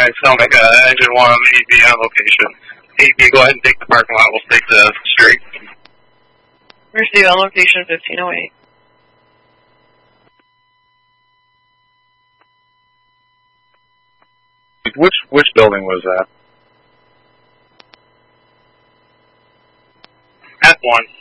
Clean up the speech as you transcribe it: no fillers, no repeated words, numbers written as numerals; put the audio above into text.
Alright, so make engine 1 be on location. AP, go ahead and take the parking lot. We'll take the street. Receive on location 1508. Which building was that? F1.